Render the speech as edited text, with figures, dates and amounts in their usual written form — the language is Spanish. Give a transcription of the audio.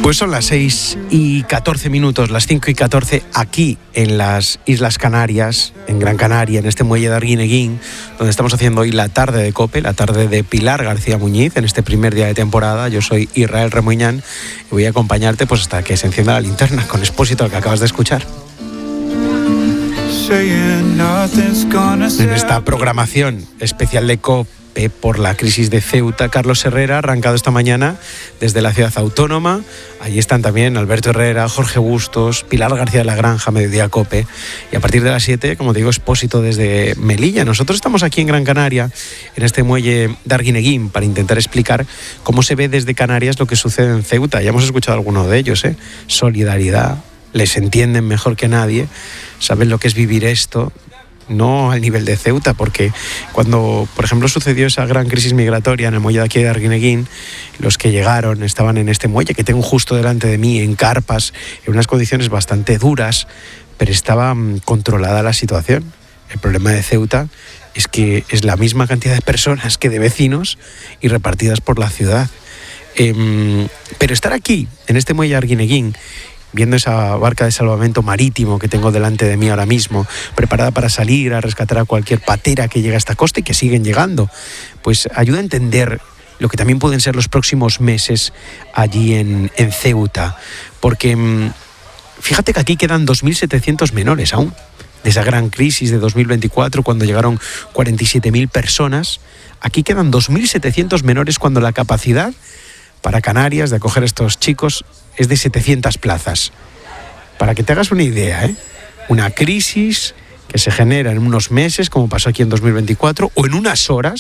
Pues son las 6:14, las 5:14 aquí en las Islas Canarias, en Gran Canaria, en este muelle de Arguineguín, donde estamos haciendo hoy la tarde de COPE, la tarde de Pilar García Muñiz, en este primer día de temporada. Yo soy Israel Remuñán y voy a acompañarte pues hasta que se encienda la linterna con Expósito, al que acabas de escuchar. En esta programación especial de COPE por la crisis de Ceuta, Carlos Herrera ha arrancado esta mañana desde la ciudad autónoma. Allí están también Alberto Herrera, Jorge Bustos, Pilar García de la Granja, Mediodía COPE. Y a partir de las 7, como te digo, Expósito desde Melilla. Nosotros estamos aquí en Gran Canaria, en este muelle de Arguineguín, para intentar explicar cómo se ve desde Canarias lo que sucede en Ceuta. Ya hemos escuchado algunos de ellos, Solidaridad, les entienden mejor que nadie, saben lo que es vivir esto. No al nivel de Ceuta, porque cuando, por ejemplo, sucedió esa gran crisis migratoria en el muelle de aquí de Arguineguín, los que llegaron estaban en este muelle que tengo justo delante de mí, en carpas, en unas condiciones bastante duras, pero estaba controlada la situación. El problema de Ceuta es que es la misma cantidad de personas que de vecinos y repartidas por la ciudad. Pero estar aquí, en este muelle de Arguineguín, viendo esa barca de salvamento marítimo que tengo delante de mí ahora mismo, preparada para salir a rescatar a cualquier patera que llegue a esta costa y que siguen llegando, pues ayuda a entender lo que también pueden ser los próximos meses allí en Ceuta. Porque fíjate que aquí quedan 2.700 menores aún, de esa gran crisis de 2024, cuando llegaron 47.000 personas. Aquí quedan 2.700 menores cuando la capacidad para Canarias de acoger a estos chicos es de 700 plazas. Para que te hagas una idea, una crisis que se genera en unos meses, como pasó aquí en 2024, o en unas horas,